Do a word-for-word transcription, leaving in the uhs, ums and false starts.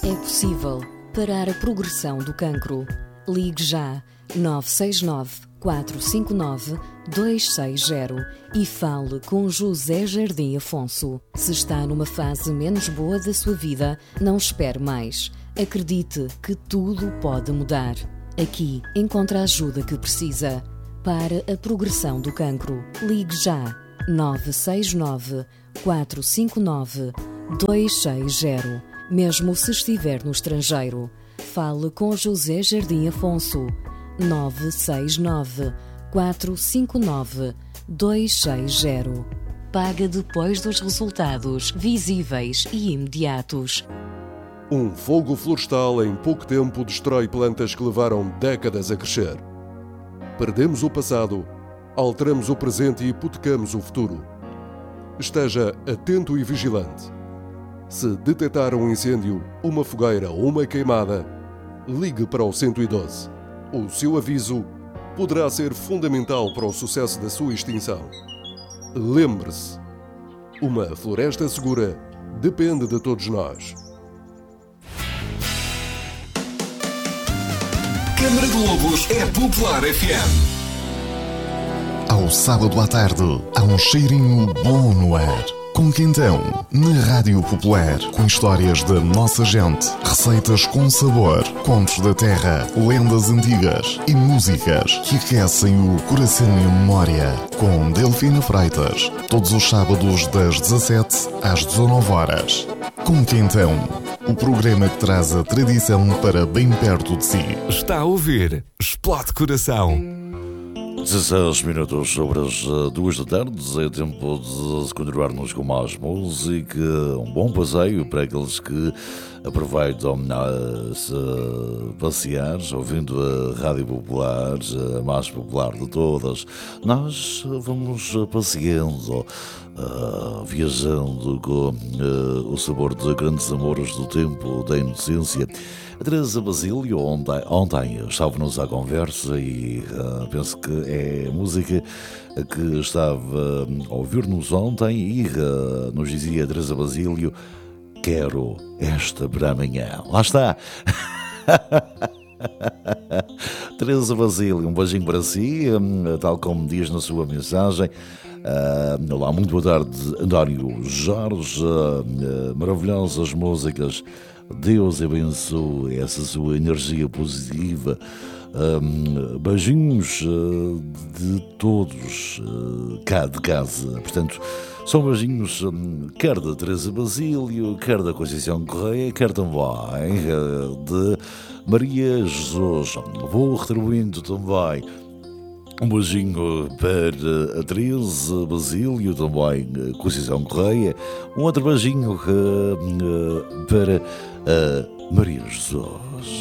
É possível parar a progressão do cancro. Ligue já nove seis nove, quatro cinco nove, dois seis zero e fale com José Jardim Afonso. Se está numa fase menos boa da sua vida, não espere mais. Acredite que tudo pode mudar. Aqui encontra a ajuda que precisa. Para a progressão do cancro, ligue já nove seis nove, quatro cinco nove, dois seis zero. Mesmo se estiver no estrangeiro, fale com José Jardim Afonso. nove seis nove, quatro cinco nove, dois seis zero. Paga depois dos resultados visíveis e imediatos. Um fogo florestal em pouco tempo destrói plantas que levaram décadas a crescer. Perdemos o passado, alteramos o presente e hipotecamos o futuro. Esteja atento e vigilante. Se detectar um incêndio, uma fogueira ou uma queimada, ligue para o cento e doze. O seu aviso poderá ser fundamental para o sucesso da sua extinção. Lembre-se, uma floresta segura depende de todos nós. Câmara de Lobos é Popular F M. Ao sábado à tarde, há um cheirinho bom no ar. Com Quintão, na Rádio Popular, com histórias da nossa gente, receitas com sabor, contos da terra, lendas antigas e músicas que aquecem o coração e a memória. Com Delfina Freitas, todos os sábados das dezassete às dezanove horas. Com Quintão, o programa que traz a tradição para bem perto de si. Está a ouvir Explode Coração. dezesseis minutos sobre as duas da tarde, é tempo de continuarmos com mais música, um bom passeio para aqueles que aproveitam a se passear, ouvindo a Rádio Popular, a mais popular de todas. Nós vamos passeando, uh, viajando com uh, o sabor de grandes amores do tempo, da inocência. A Teresa Basílio ontem, ontem estava-nos à conversa e uh, penso que é a música que estava a ouvir-nos ontem e uh, nos dizia a Teresa Basílio: quero esta para amanhã. Lá está! Teresa Basílio, um beijinho para si, tal como diz na sua mensagem. Uh, olá, muito boa tarde, António Jorge. Uh, maravilhosas músicas. Deus abençoe essa sua energia positiva. Um, beijinhos uh, de todos uh, cá de casa. Portanto, são beijinhos um, quer da Teresa Basílio, quer da Conceição Correia, quer também uh, de Maria Jesus. Vou retribuindo também um beijinho para a Teresa Basílio, também Conceição Correia. Um outro beijinho uh, uh, para a Maria Jesus.